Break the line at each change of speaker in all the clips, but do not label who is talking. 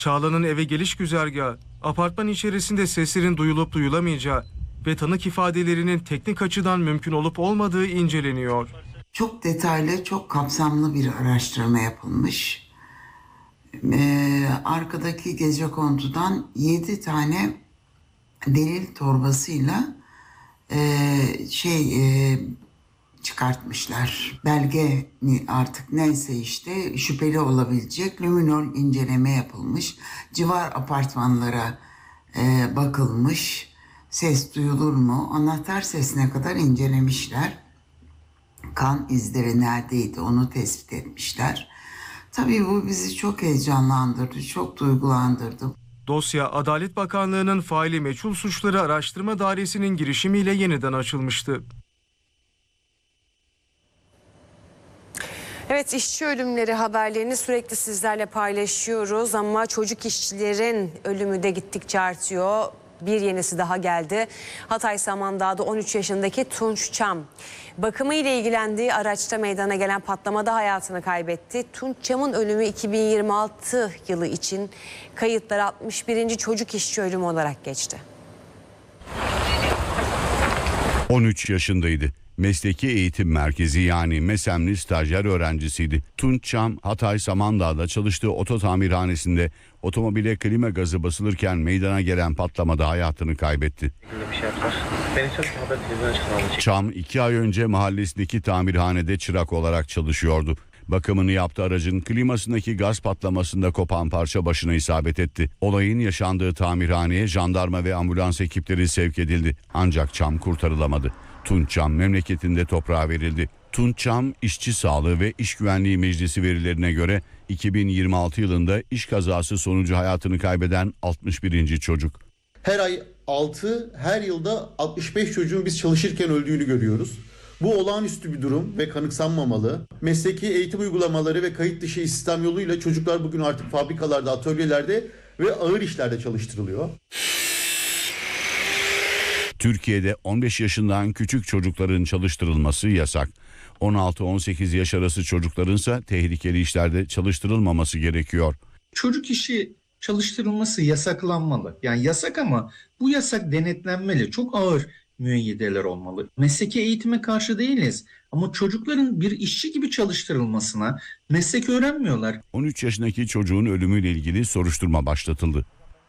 Çağla'nın eve geliş güzergahı, apartman içerisinde seslerin duyulup duyulamayacağı ve tanık ifadelerinin teknik açıdan mümkün olup olmadığı inceleniyor.
Çok detaylı, çok kapsamlı bir araştırma yapılmış. Arkadaki gecekondudan 7 tane delil torbasıyla çıkartmışlar. Belge artık neyse işte şüpheli olabilecek luminol inceleme yapılmış. Civar apartmanlara bakılmış. Ses duyulur mu? Anahtar sesine kadar incelemişler. Kan izleri neredeydi onu tespit etmişler. Tabii bu bizi çok heyecanlandırdı, çok duygulandırdı.
Dosya Adalet Bakanlığı'nın faili meçhul suçları araştırma dairesinin girişimiyle yeniden açılmıştı.
Evet, işçi ölümleri haberlerini sürekli sizlerle paylaşıyoruz ama çocuk işçilerin ölümü de gittikçe artıyor. Bir yenisi daha geldi. Hatay Samandağ'da 13 yaşındaki Tunç Çam bakımı ile ilgilendiği araçta meydana gelen patlamada hayatını kaybetti. Tunç Çam'ın ölümü 2026 yılı için kayıtlara 61. çocuk işçi ölümü olarak geçti.
13 yaşındaydı. Mesleki Eğitim Merkezi yani MESEM'li stajyer öğrencisiydi. Tunç Çam, Hatay Samandağ'da çalıştığı oto tamirhanesinde otomobile klima gazı basılırken meydana gelen patlamada hayatını kaybetti. Çam 2 ay önce mahallesindeki tamirhanede çırak olarak çalışıyordu. Bakımını yaptığı aracın klimasındaki gaz patlamasında kopan parça başına isabet etti. Olayın yaşandığı tamirhaneye jandarma ve ambulans ekipleri sevk edildi. Ancak Çam kurtarılamadı. Tunç Çam memleketinde toprağa verildi. Tunç Çam, İşçi Sağlığı ve İş Güvenliği Meclisi verilerine göre 2026 yılında iş kazası sonucu hayatını kaybeden 61. çocuk.
Her ay 6, her yılda 65 çocuğun biz çalışırken öldüğünü görüyoruz. Bu olağanüstü bir durum ve kanıksanmamalı. Mesleki eğitim uygulamaları ve kayıt dışı istihdam yoluyla çocuklar bugün artık fabrikalarda, atölyelerde ve ağır işlerde çalıştırılıyor.
Türkiye'de 15 yaşından küçük çocukların çalıştırılması yasak. 16-18 yaş arası çocuklarınsa tehlikeli işlerde çalıştırılmaması gerekiyor.
Çocuk işi çalıştırılması yasaklanmalı. Yani yasak ama bu yasak denetlenmeli. Çok ağır müeyyideler olmalı. Mesleki eğitime karşı değiliz ama çocukların bir işçi gibi çalıştırılmasına meslek öğrenmiyorlar.
13 yaşındaki çocuğun ölümüyle ilgili soruşturma başlatıldı.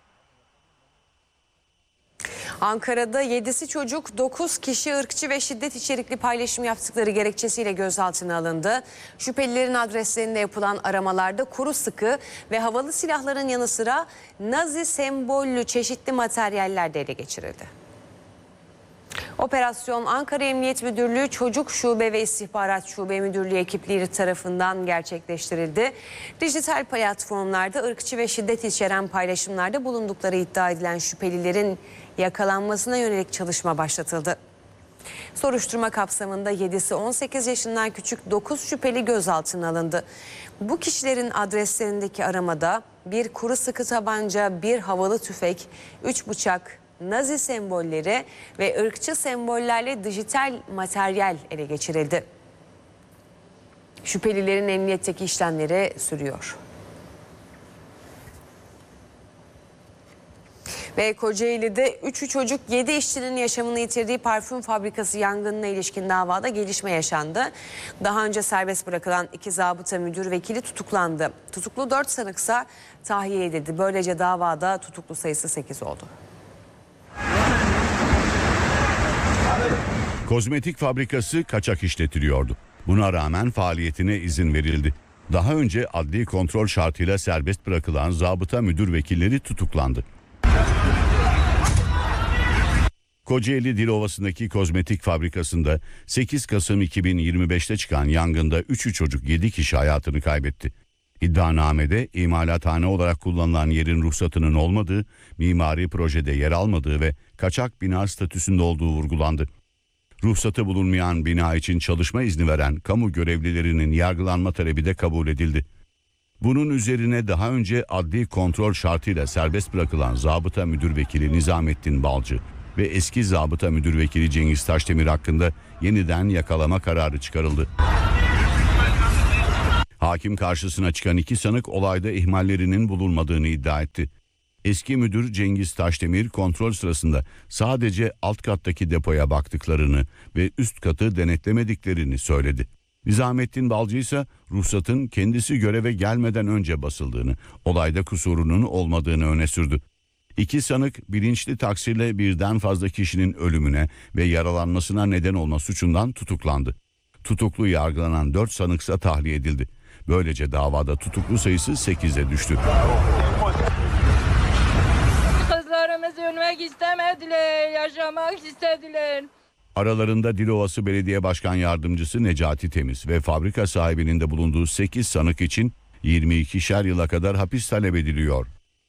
Ankara'da 7'si çocuk, 9 kişi ırkçı ve şiddet içerikli paylaşım yaptıkları gerekçesiyle gözaltına alındı. Şüphelilerin adreslerinde yapılan aramalarda kuru sıkı ve havalı silahların yanı sıra Nazi sembollü çeşitli materyaller de ele geçirildi. Operasyon Ankara Emniyet Müdürlüğü Çocuk Şube ve İstihbarat Şube Müdürlüğü ekipleri tarafından gerçekleştirildi. Dijital platformlarda ırkçı ve şiddet içeren paylaşımlarda bulundukları iddia edilen şüphelilerin yakalanmasına yönelik çalışma başlatıldı. Soruşturma kapsamında 7'si 18 yaşından küçük 9 şüpheli gözaltına alındı. Bu kişilerin adreslerindeki aramada bir kuru sıkı tabanca, bir havalı tüfek, 3 bıçak, Nazi sembolleri ve ırkçı sembollerle dijital materyal ele geçirildi. Şüphelilerin emniyetteki işlemleri sürüyor. Ve Kocaeli'de 3 çocuk 7 işçinin yaşamını yitirdiği parfüm fabrikası yangınına ilişkin davada gelişme yaşandı. Daha önce serbest bırakılan 2 zabıta müdür vekili tutuklandı. Tutuklu 4 sanıksa tahliye edildi. Böylece davada tutuklu sayısı 8 oldu.
Kozmetik fabrikası kaçak işletiliyordu. Buna rağmen faaliyetine izin verildi. Daha önce adli kontrol şartıyla serbest bırakılan zabıta müdür vekilleri tutuklandı. Kocaeli Dilovası'ndaki kozmetik fabrikasında 8 Kasım 2025'te çıkan yangında 3 çocuk 7 kişi hayatını kaybetti. İddianamede imalathane olarak kullanılan yerin ruhsatının olmadığı, mimari projede yer almadığı ve kaçak bina statüsünde olduğu vurgulandı. Ruhsatı bulunmayan bina için çalışma izni veren kamu görevlilerinin yargılanma talebi de kabul edildi. Bunun üzerine daha önce adli kontrol şartıyla serbest bırakılan zabıta müdür vekili Nizamettin Balcı ve eski zabıta müdür vekili Cengiz Taşdemir hakkında yeniden yakalama kararı çıkarıldı. Hakim karşısına çıkan 2 sanık olayda ihmallerinin bulunmadığını iddia etti. Eski müdür Cengiz Taşdemir kontrol sırasında sadece alt kattaki depoya baktıklarını ve üst katı denetlemediklerini söyledi. Nizamettin Balcı ise ruhsatın kendisi göreve gelmeden önce basıldığını, olayda kusurunun olmadığını öne sürdü. 2 sanık bilinçli taksirle birden fazla kişinin ölümüne ve yaralanmasına neden olma suçundan tutuklandı. Tutuklu yargılanan 4 sanıksa tahliye edildi. Böylece davada tutuklu sayısı 8'e düştü.
Kızlarımız ölmek istemediler, yaşamak istediler.
Aralarında Dilovası Belediye Başkan Yardımcısı Necati Temiz ve fabrika sahibinin de bulunduğu 8 sanık için 22'şer yıla kadar hapis talep ediliyor.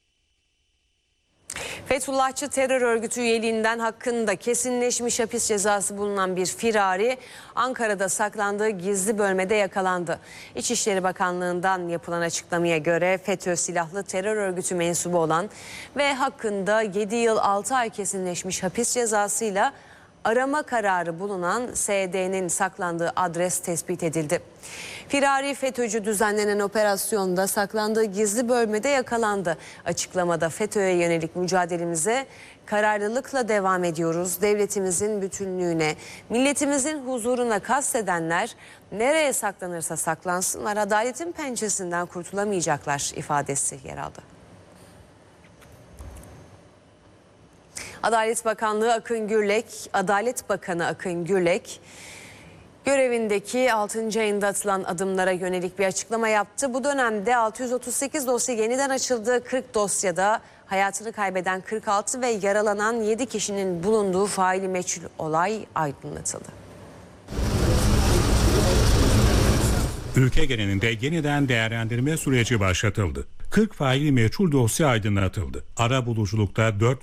Fethullahçı terör örgütü üyeliğinden hakkında kesinleşmiş hapis cezası bulunan bir firari Ankara'da saklandığı gizli bölmede yakalandı. İçişleri Bakanlığı'ndan yapılan açıklamaya göre FETÖ silahlı terör örgütü mensubu olan ve hakkında 7 yıl 6 ay kesinleşmiş hapis cezasıyla arama kararı bulunan SD'nin saklandığı adres tespit edildi. Firari FETÖ'cü düzenlenen operasyonda saklandığı gizli bölmede yakalandı. Açıklamada FETÖ'ye yönelik mücadelemize kararlılıkla devam ediyoruz. Devletimizin bütünlüğüne, milletimizin huzuruna kastedenler nereye saklanırsa saklansınlar, adaletin pençesinden kurtulamayacaklar ifadesi yer aldı. Adalet Bakanı Akın Gürlek, görevindeki 6. ayında atılan adımlara yönelik bir açıklama yaptı. Bu dönemde 638 dosya yeniden açıldı. 40 dosyada hayatını kaybeden 46 ve yaralanan 7 kişinin bulunduğu faili meçhul olay aydınlatıldı.
Ülke genelinde yeniden değerlendirme süreci başlatıldı. 40 faili meçhul dosya aydınlatıldı. Arabuluculukta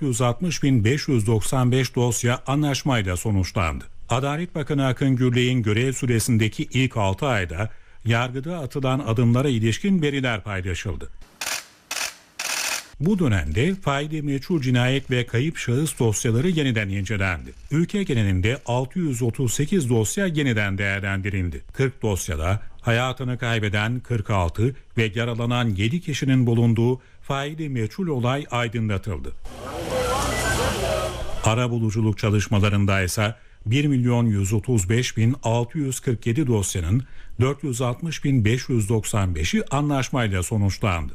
460.595 dosya anlaşmayla sonuçlandı. Adalet Bakanı Akın Gürlek'in görev süresindeki ilk 6 ayda yargıda atılan adımlara ilişkin veriler paylaşıldı. Bu dönemde faili meçhul cinayet ve kayıp şahıs dosyaları yeniden incelendi. Ülke genelinde 638 dosya yeniden değerlendirildi. 40 dosyada hayatını kaybeden 46 ve yaralanan 7 kişinin bulunduğu faili meçhul olay aydınlatıldı. Arabuluculuk çalışmalarında ise 1.135.647 dosyanın 460.595'i anlaşmayla sonuçlandı.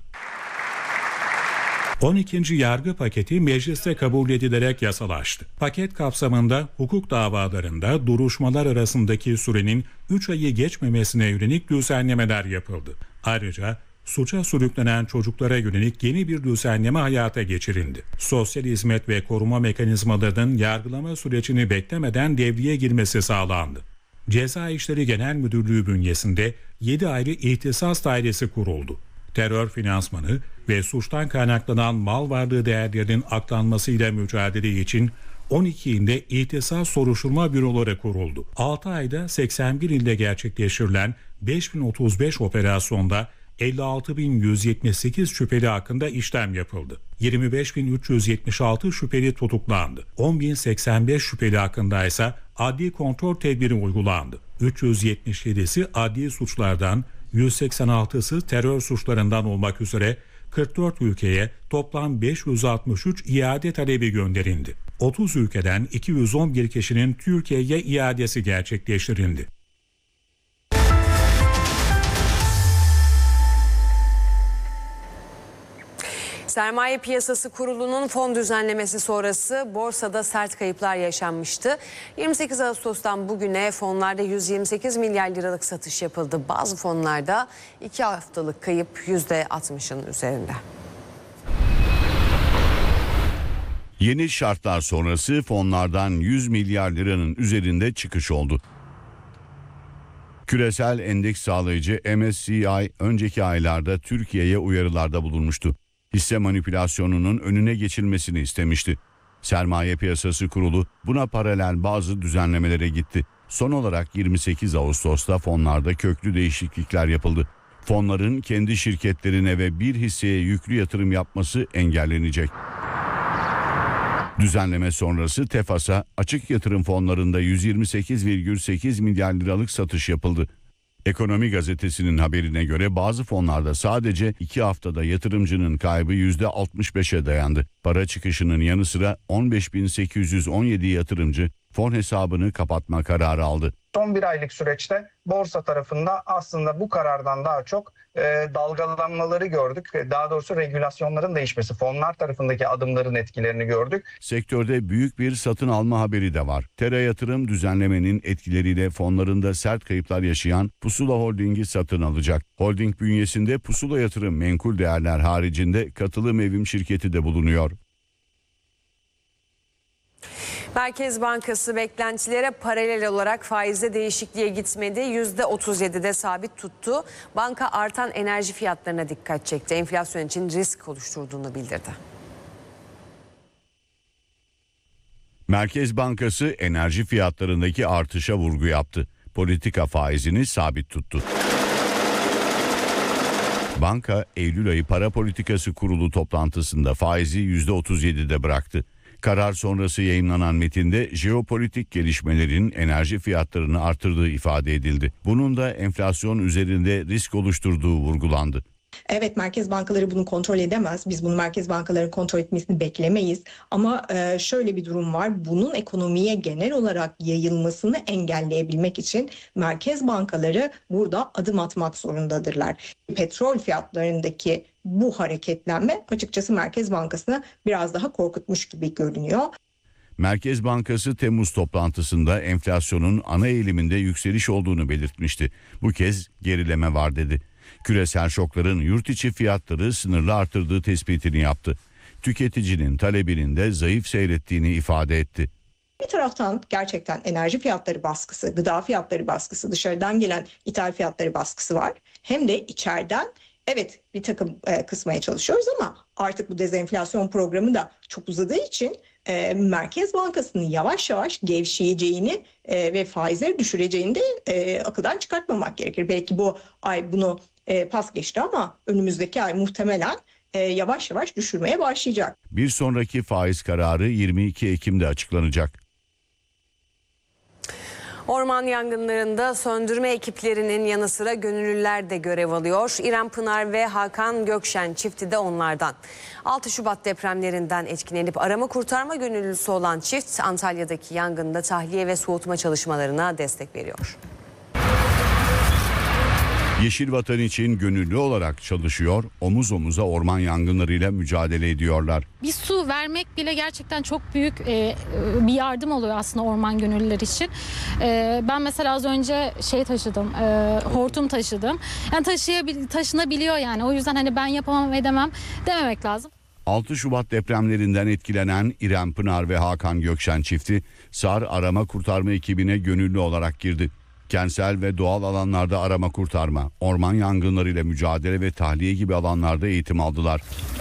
12. yargı paketi mecliste kabul edilerek yasalaştı. Paket kapsamında hukuk davalarında duruşmalar arasındaki sürenin 3 ayı geçmemesine yönelik düzenlemeler yapıldı. Ayrıca suça sürüklenen çocuklara yönelik yeni bir düzenleme hayata geçirildi. Sosyal hizmet ve koruma mekanizmalarının yargılama sürecini beklemeden devreye girmesi sağlandı. Ceza İşleri Genel Müdürlüğü bünyesinde 7 ayrı ihtisas dairesi kuruldu. Terör finansmanı ve suçtan kaynaklanan mal varlığı değerlerinin aklanmasıyla mücadele için 12 ilde ihtisas soruşturma büroları kuruldu. 6 ayda 81 ilde gerçekleştirilen 5035 operasyonda 56.178 şüpheli hakkında işlem yapıldı. 25.376 şüpheli tutuklandı. 10.085 şüpheli hakkında ise adli kontrol tedbiri uygulandı. 377'si adli suçlardan, 186'sı terör suçlarından olmak üzere 44 ülkeye toplam 563 iade talebi gönderildi. 30 ülkeden 211 kişinin Türkiye'ye iadesi gerçekleştirildi.
Sermaye Piyasası Kurulu'nun fon düzenlemesi sonrası borsada sert kayıplar yaşanmıştı. 28 Ağustos'tan bugüne fonlarda 128 milyar liralık satış yapıldı. Bazı fonlarda 2 haftalık kayıp %60'ın üzerinde.
Yeni şartlar sonrası fonlardan 100 milyar liranın üzerinde çıkış oldu. Küresel endeks sağlayıcı MSCI önceki aylarda Türkiye'ye uyarılarda bulunmuştu. Hisse manipülasyonunun önüne geçilmesini istemişti. Sermaye Piyasası Kurulu buna paralel bazı düzenlemelere gitti. Son olarak 28 Ağustos'ta fonlarda köklü değişiklikler yapıldı. Fonların kendi şirketlerine ve bir hisseye yüklü yatırım yapması engellenecek. Düzenleme sonrası TEFAS'a açık yatırım fonlarında 128,8 milyar liralık satış yapıldı. Ekonomi gazetesinin haberine göre bazı fonlarda sadece 2 haftada yatırımcının kaybı %65'e dayandı. Para çıkışının yanı sıra 15.817 yatırımcı fon hesabını kapatma kararı aldı.
Son bir aylık süreçte borsa tarafında aslında bu karardan daha çok dalgalanmaları gördük. Daha doğrusu regülasyonların değişmesi, fonlar tarafındaki adımların etkilerini gördük.
Sektörde büyük bir satın alma haberi de var. Tera Yatırım düzenlemenin etkileriyle fonlarında sert kayıplar yaşayan Pusula Holding'i satın alacak. Holding bünyesinde Pusula Yatırım menkul değerler haricinde katılım evim şirketi de bulunuyor.
Merkez Bankası beklentilere paralel olarak faizde değişikliğe gitmedi. %37'de sabit tuttu. Banka artan enerji fiyatlarına dikkat çekti. Enflasyon için risk oluşturduğunu bildirdi.
Merkez Bankası enerji fiyatlarındaki artışa vurgu yaptı. Politika faizini sabit tuttu. Banka Eylül ayı para politikası kurulu toplantısında faizi %37'de bıraktı. Karar sonrası yayımlanan metinde jeopolitik gelişmelerin enerji fiyatlarını artırdığı ifade edildi. Bunun da enflasyon üzerinde risk oluşturduğu vurgulandı.
Evet, merkez bankaları bunu kontrol edemez. Biz bunu merkez bankalarının kontrol etmesini beklemeyiz. Ama şöyle bir durum var. Bunun ekonomiye genel olarak yayılmasını engelleyebilmek için merkez bankaları burada adım atmak zorundadırlar. Petrol fiyatlarındaki bu hareketlenme açıkçası Merkez Bankası'nı biraz daha korkutmuş gibi görünüyor.
Merkez Bankası Temmuz toplantısında enflasyonun ana eğiliminde yükseliş olduğunu belirtmişti. Bu kez gerileme var dedi. Küresel şokların yurt içi fiyatları sınırlı artırdığı tespitini yaptı. Tüketicinin talebinin de zayıf seyrettiğini ifade etti.
Bir taraftan gerçekten enerji fiyatları baskısı, gıda fiyatları baskısı, dışarıdan gelen ithal fiyatları baskısı var. Hem de içeriden evet bir takım kısmaya çalışıyoruz ama artık bu dezenflasyon programı da çok uzadığı için Merkez Bankası'nın yavaş yavaş gevşeyeceğini ve faizleri düşüreceğini de akıldan çıkartmamak gerekir. Belki bu ay bunu pas geçti ama önümüzdeki ay muhtemelen yavaş yavaş düşürmeye başlayacak.
Bir sonraki faiz kararı 22 Ekim'de açıklanacak.
Orman yangınlarında söndürme ekiplerinin yanı sıra gönüllüler de görev alıyor. İrem Pınar ve Hakan Gökşen çifti de onlardan. 6 Şubat depremlerinden etkilenip arama kurtarma gönüllüsü olan çift Antalya'daki yangında tahliye ve soğutma çalışmalarına destek veriyor.
Yeşil Vatan için gönüllü olarak çalışıyor, omuz omuza orman yangınlarıyla mücadele ediyorlar.
Bir su vermek bile gerçekten çok büyük bir yardım oluyor aslında orman gönüllüler için. Ben mesela az önce taşıdım, hortum taşıdım. Yani taşınabiliyor yani. O yüzden hani ben yapamam edemem dememek lazım.
6 Şubat depremlerinden etkilenen İrem Pınar ve Hakan Gökşen çifti SAR arama kurtarma ekibine gönüllü olarak girdi. Kentsel ve doğal alanlarda arama kurtarma, orman yangınlarıyla mücadele ve tahliye gibi alanlarda eğitim aldılar.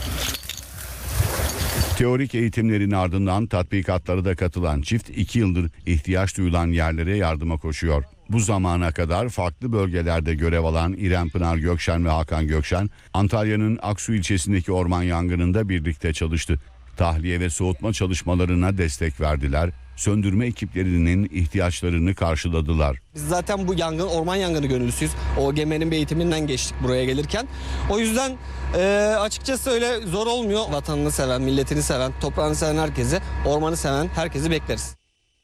Teorik eğitimlerin ardından tatbikatlara da katılan çift 2 yıldır ihtiyaç duyulan yerlere yardıma koşuyor. Bu zamana kadar farklı bölgelerde görev alan İrem Pınar Gökşen ve Hakan Gökşen, Antalya'nın Aksu ilçesindeki orman yangınında birlikte çalıştı. Tahliye ve soğutma çalışmalarına destek verdiler. Söndürme ekiplerinin ihtiyaçlarını karşıladılar.
Biz zaten bu orman yangını gönüllüsüyüz. OGM'nin bir eğitiminden geçtik buraya gelirken. O yüzden açıkçası öyle zor olmuyor. Vatanını seven, milletini seven, toprağını seven herkesi, ormanı seven herkesi bekleriz.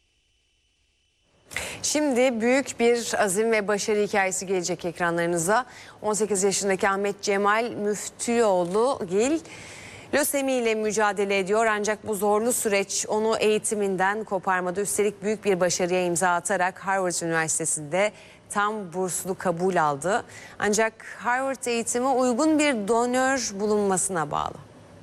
Şimdi büyük bir azim ve başarı hikayesi gelecek ekranlarınıza. 18 yaşındaki Ahmet Cemal Müftüoğlu Gil lösemi ile mücadele ediyor ancak bu zorlu süreç onu eğitiminden koparmadı. Üstelik büyük bir başarıya imza atarak Harvard Üniversitesi'nde tam burslu kabul aldı. Ancak Harvard eğitimi uygun bir donör bulunmasına bağlı.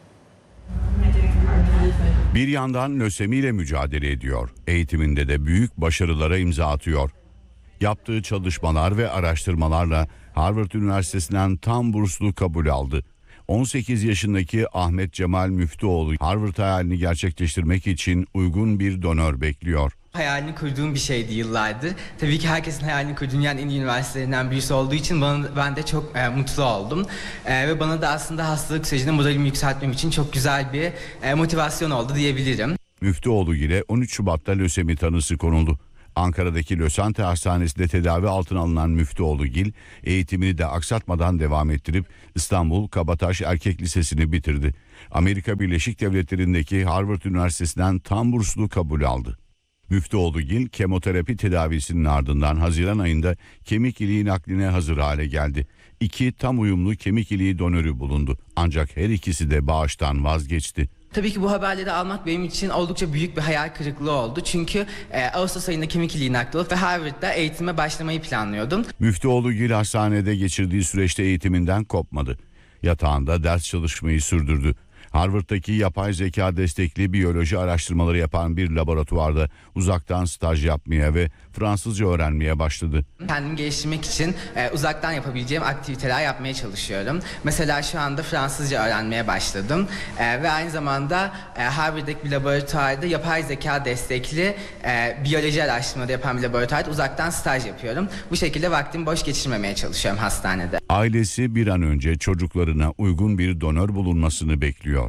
Bir yandan lösemiyle mücadele ediyor. Eğitiminde de büyük başarılara imza atıyor. Yaptığı çalışmalar ve araştırmalarla Harvard Üniversitesi'nden tam burslu kabul aldı. 18 yaşındaki Ahmet Cemal Müftüoğlu Harvard hayalini gerçekleştirmek için uygun bir donör bekliyor.
Hayalini kurduğum bir şeydi yıllardır. Tabii ki herkesin hayalini kurduğu dünyanın en iyi üniversitelerinden birisi olduğu için ben de çok mutlu oldum. Ve bana da aslında hastalık sürecinde moralimi yükseltmem için çok güzel bir motivasyon oldu diyebilirim.
Müftüoğlu ile 13 Şubat'ta lösemi tanısı konuldu. Ankara'daki Lösante Hastanesi'nde tedavi altına alınan Müftüoğlu'gil eğitimini de aksatmadan devam ettirip İstanbul Kabataş Erkek Lisesi'ni bitirdi. Amerika Birleşik Devletleri'ndeki Harvard Üniversitesi'nden tam burslu kabul aldı. Müftüoğlu'gil kemoterapi tedavisinin ardından Haziran ayında kemik iliği nakline hazır hale geldi. 2 tam uyumlu kemik iliği donörü bulundu. Ancak her ikisi de bağıştan vazgeçti.
Tabii ki bu haberleri almak benim için oldukça büyük bir hayal kırıklığı oldu. Çünkü Ağustos ayında kemik iliği nakli olup ve Harvard'da eğitime başlamayı planlıyordum.
Müftüoğlu'gil hastanede geçirdiği süreçte eğitiminden kopmadı. Yatağında ders çalışmayı sürdürdü. Harvard'daki yapay zeka destekli biyoloji araştırmaları yapan bir laboratuvarda uzaktan staj yapmaya ve Fransızca öğrenmeye başladı.
Kendimi geliştirmek için uzaktan yapabileceğim aktiviteler yapmaya çalışıyorum. Mesela şu anda Fransızca öğrenmeye başladım. Ve aynı zamanda Harvard'daki bir laboratuvarda yapay zeka destekli biyoloji araştırmaları yapan bir laboratuvarda uzaktan staj yapıyorum. Bu şekilde vaktimi boş geçirmemeye çalışıyorum hastanede.
Ailesi bir an önce çocuklarına uygun bir donör bulunmasını bekliyor.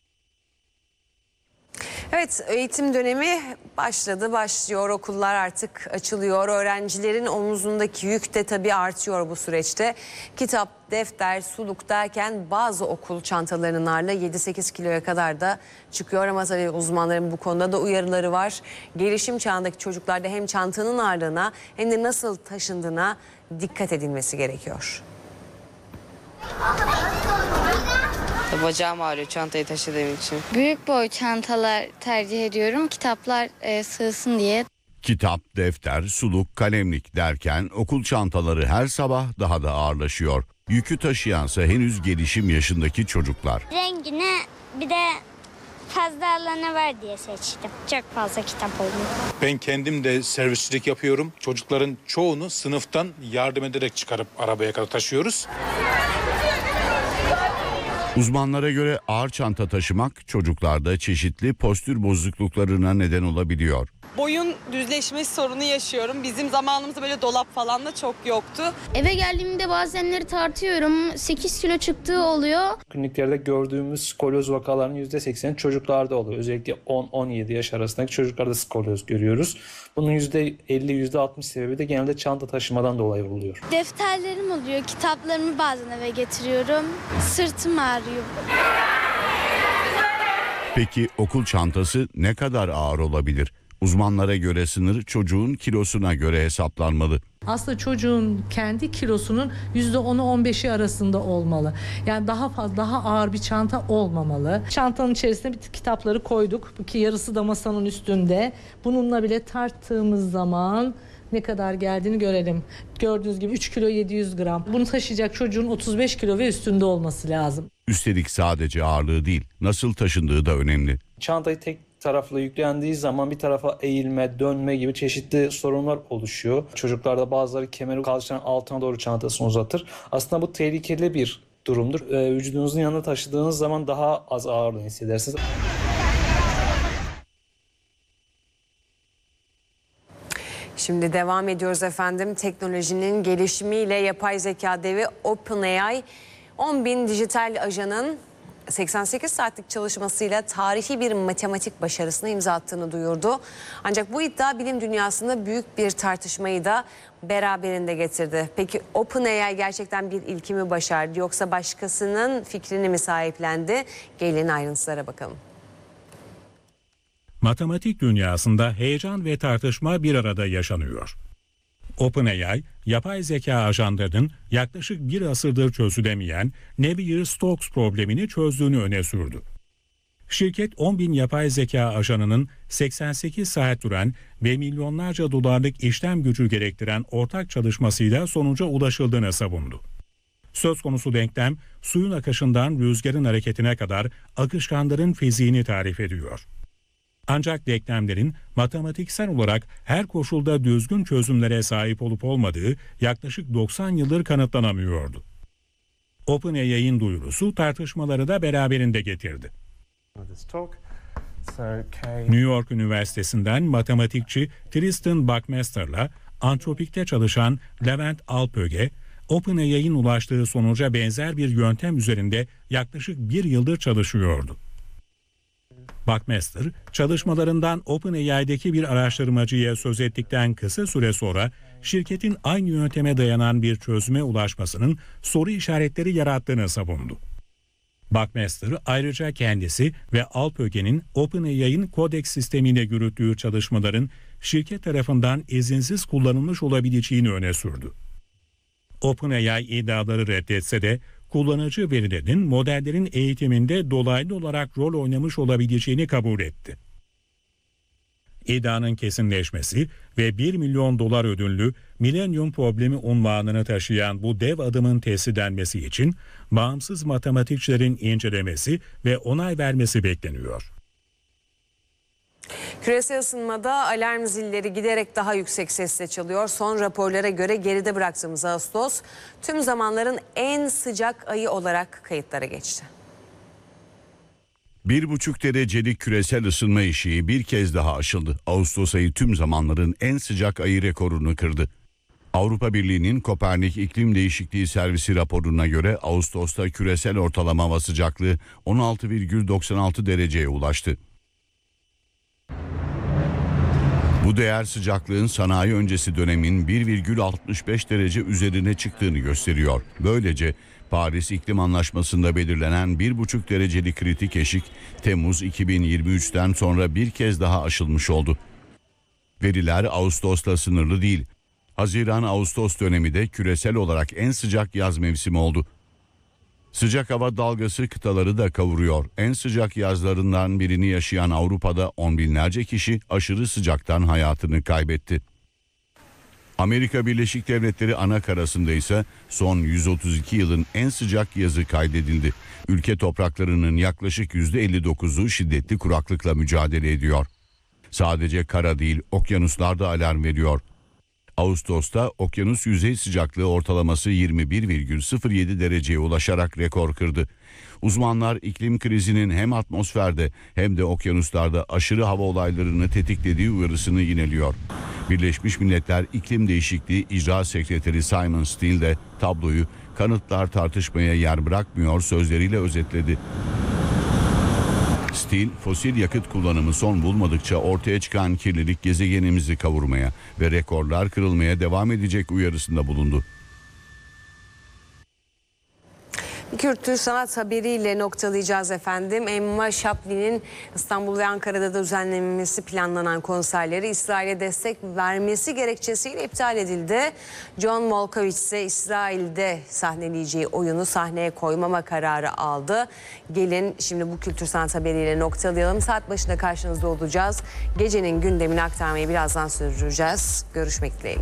Evet, eğitim dönemi başlıyor. Okullar artık açılıyor. Öğrencilerin omuzundaki yük de tabii artıyor bu süreçte. Kitap, defter, suluk derken bazı okul çantalarının ağırlığı 7-8 kiloya kadar da çıkıyor. Ama tabii uzmanların bu konuda da uyarıları var. Gelişim çağındaki çocuklarda hem çantanın ağırlığına hem de nasıl taşındığına dikkat edilmesi gerekiyor.
Bacağım ağrıyor çantayı taşıdığım için.
Büyük boy çantalar tercih ediyorum. Kitaplar sığsın diye.
Kitap, defter, suluk, kalemlik derken okul çantaları her sabah daha da ağırlaşıyor. Yükü taşıyansa henüz gelişim yaşındaki çocuklar.
Rengine bir de fazla alanı var diye seçtim. Çok fazla kitap oluyor.
Ben kendim de servisçilik yapıyorum. Çocukların çoğunu sınıftan yardım ederek çıkarıp arabaya kadar taşıyoruz.
Uzmanlara göre ağır çanta taşımak çocuklarda çeşitli postür bozukluklarına neden olabiliyor.
Boyun düzleşmesi sorunu yaşıyorum. Bizim zamanımızda böyle dolap falan da çok yoktu.
Eve geldiğimde bazenleri tartıyorum. 8 kilo çıktığı oluyor.
Kliniklerde gördüğümüz skolyoz vakalarının %80'i çocuklarda oluyor. Özellikle 10-17 yaş arasındaki çocuklarda skolyoz görüyoruz. Bunun %50-%60 sebebi de genelde çanta taşımadan dolayı oluyor.
Defterlerim oluyor. Kitaplarımı bazen eve getiriyorum. Sırtım ağrıyor.
Peki okul çantası ne kadar ağır olabilir? Uzmanlara göre sınır çocuğun kilosuna göre hesaplanmalı.
Aslında çocuğun kendi kilosunun %10'u 15'i arasında olmalı. Yani daha ağır bir çanta olmamalı. Çantanın içerisine kitapları koyduk ki yarısı da masanın üstünde. Bununla bile tarttığımız zaman ne kadar geldiğini görelim. Gördüğünüz gibi 3 kilo 700 gram. Bunu taşıyacak çocuğun 35 kilo ve üstünde olması lazım.
Üstelik sadece ağırlığı değil, nasıl taşındığı da önemli.
Çantayı tek taraflı yüklendiği zaman bir tarafa eğilme, dönme gibi çeşitli sorunlar oluşuyor. Çocuklarda bazıları kemeri kalçanın altına doğru çantasını uzatır. Aslında bu tehlikeli bir durumdur. Vücudunuzun yanında taşıdığınız zaman daha az ağırlığını hissedersiniz.
Şimdi devam ediyoruz efendim. Teknolojinin gelişimiyle yapay zeka devi OpenAI 10.000 dijital ajanın 88 saatlik çalışmasıyla tarihi bir matematik başarısına imza attığını duyurdu. Ancak bu iddia bilim dünyasında büyük bir tartışmayı da beraberinde getirdi. Peki OpenAI gerçekten bir ilki mi başardı yoksa başkasının fikrini mi sahiplendi? Gelin ayrıntılara bakalım.
Matematik dünyasında heyecan ve tartışma bir arada yaşanıyor. OpenAI, yapay zeka ajanlarının yaklaşık bir asırdır çözülemeyen Navier-Stokes problemini çözdüğünü öne sürdü. Şirket 10.000 yapay zeka ajanının 88 saat süren ve milyonlarca dolarlık işlem gücü gerektiren ortak çalışmasıyla sonuca ulaşıldığını savundu. Söz konusu denklem, suyun akışından rüzgarın hareketine kadar akışkanların fiziğini tarif ediyor. Ancak denklemlerin matematiksel olarak her koşulda düzgün çözümlere sahip olup olmadığı yaklaşık 90 yıldır kanıtlanamıyordu. OpenAI'nin duyurusu tartışmaları da beraberinde getirdi. New York Üniversitesi'nden matematikçi Tristan Buckmaster'la Anthropic'te çalışan Levent Alpöge, OpenAI'nin ulaştığı sonuca benzer bir yöntem üzerinde yaklaşık bir yıldır çalışıyordu. Buckmaster, çalışmalarından OpenAI'deki bir araştırmacıya söz ettikten kısa süre sonra şirketin aynı yönteme dayanan bir çözüme ulaşmasının soru işaretleri yarattığını savundu. Buckmaster ayrıca kendisi ve Alpöge'nin OpenAI'nin Codex sistemiyle yürüttüğü çalışmaların şirket tarafından izinsiz kullanılmış olabileceğini öne sürdü. OpenAI iddiaları reddetse de kullanıcı verilerinin modellerin eğitiminde dolaylı olarak rol oynamış olabileceğini kabul etti. İddianın kesinleşmesi ve $1 milyon ödüllü Millennium Problemi unvanını taşıyan bu dev adımın test edilmesi için bağımsız matematikçilerin incelemesi ve onay vermesi bekleniyor.
Küresel ısınmada alarm zilleri giderek daha yüksek sesle çalıyor. Son raporlara göre geride bıraktığımız Ağustos tüm zamanların en sıcak ayı olarak kayıtlara geçti.
1,5 derecelik küresel ısınma eşiği bir kez daha aşıldı. Ağustos ayı tüm zamanların en sıcak ayı rekorunu kırdı. Avrupa Birliği'nin Kopernik İklim Değişikliği Servisi raporuna göre Ağustos'ta küresel ortalama hava sıcaklığı 16,96 dereceye ulaştı. Bu değer sıcaklığın sanayi öncesi dönemin 1,65 derece üzerine çıktığını gösteriyor. Böylece Paris İklim Anlaşması'nda belirlenen 1,5 derecelik kritik eşik Temmuz 2023'ten sonra bir kez daha aşılmış oldu. Veriler Ağustos'la sınırlı değil. Haziran-Ağustos dönemi de küresel olarak en sıcak yaz mevsimi oldu. Sıcak hava dalgası kıtaları da kavuruyor. En sıcak yazlarından birini yaşayan Avrupa'da on binlerce kişi aşırı sıcaktan hayatını kaybetti. Amerika Birleşik Devletleri ana karasında ise son 132 yılın en sıcak yazı kaydedildi. Ülke topraklarının yaklaşık %59'u şiddetli kuraklıkla mücadele ediyor. Sadece kara değil, okyanuslar da alarm veriyor. Ağustos'ta okyanus yüzey sıcaklığı ortalaması 21,07 dereceye ulaşarak rekor kırdı. Uzmanlar iklim krizinin hem atmosferde hem de okyanuslarda aşırı hava olaylarını tetiklediği uyarısını yineliyor. Birleşmiş Milletler İklim Değişikliği İcra Sekreteri Simon Steele de tabloyu "kanıtlar tartışmaya yer bırakmıyor" sözleriyle özetledi. Steele, fosil yakıt kullanımı son bulmadıkça ortaya çıkan kirlilik gezegenimizi kavurmaya ve rekorlar kırılmaya devam edecek uyarısında bulundu.
Kültür sanat haberiyle noktalayacağız efendim. Emma Chaplin'in İstanbul ve Ankara'da da düzenlenmesi planlanan konserleri İsrail'e destek vermesi gerekçesiyle iptal edildi. John Malkovich ise İsrail'de sahneleyeceği oyunu sahneye koymama kararı aldı. Gelin şimdi bu kültür sanat haberiyle noktalayalım. Saat başında karşınızda olacağız. Gecenin gündemini aktarmayı birazdan sürdüreceğiz. Görüşmek dileğiyle.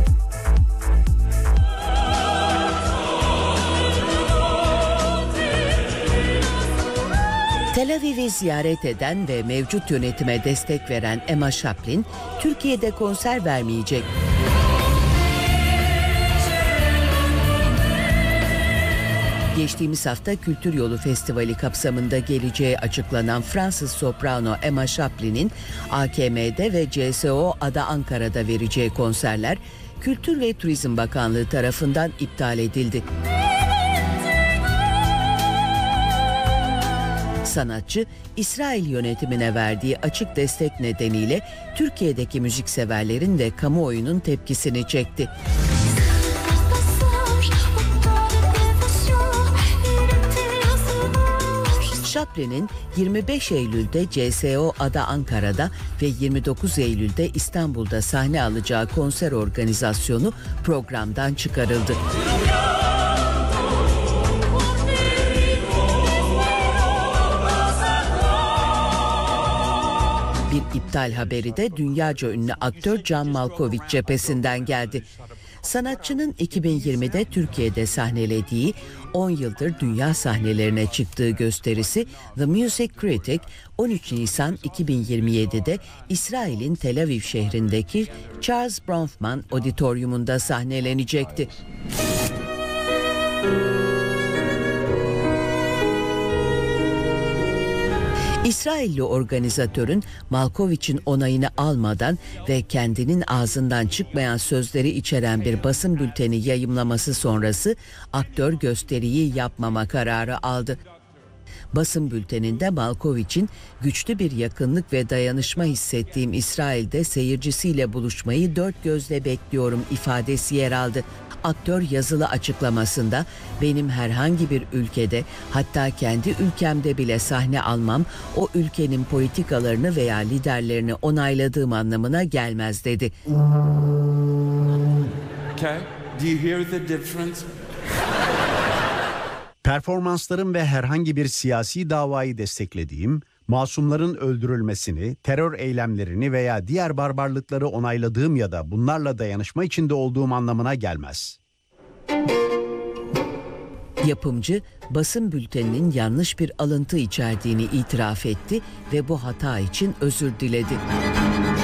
Tel Aviv'i ziyaret eden ve mevcut yönetime destek veren Emma Chaplin, Türkiye'de konser vermeyecek. Geçtiğimiz hafta Kültür Yolu Festivali kapsamında geleceği açıklanan Fransız soprano Emma Chaplin'in AKM'de ve CSO Ada Ankara'da vereceği konserler Kültür ve Turizm Bakanlığı tarafından iptal edildi. Sanatçı, İsrail yönetimine verdiği açık destek nedeniyle Türkiye'deki müzikseverlerin ve kamuoyunun tepkisini çekti. Chaplin'in 25 Eylül'de CSO Ada Ankara'da ve 29 Eylül'de İstanbul'da sahne alacağı konser organizasyonu programdan çıkarıldı. Bir iptal haberi de dünyaca ünlü aktör John Malkovich cephesinden geldi. Sanatçının 2020'de Türkiye'de sahnelediği 10 yıldır dünya sahnelerine çıktığı gösterisi The Music Critic 13 Nisan 2027'de İsrail'in Tel Aviv şehrindeki Charles Bronfman Auditorium'unda sahnelenecekti. İsrailli organizatörün Malkovich'in onayını almadan ve kendinin ağzından çıkmayan sözleri içeren bir basın bülteni yayımlaması sonrası aktör gösteriyi yapmama kararı aldı. Basın bülteninde Malkoviç'in güçlü bir yakınlık ve dayanışma hissettiğim İsrail'de seyircisiyle buluşmayı dört gözle bekliyorum ifadesi yer aldı. Aktör yazılı açıklamasında benim herhangi bir ülkede, hatta kendi ülkemde bile sahne almam o ülkenin politikalarını veya liderlerini onayladığım anlamına gelmez dedi.
Okay. Do you hear the difference?
Performanslarım ve herhangi bir siyasi davayı desteklediğim, masumların öldürülmesini, terör eylemlerini veya diğer barbarlıkları onayladığım ya da bunlarla dayanışma içinde olduğum anlamına gelmez.
Yapımcı, basın bülteninin yanlış bir alıntı içerdiğini itiraf etti ve bu hata için özür diledi.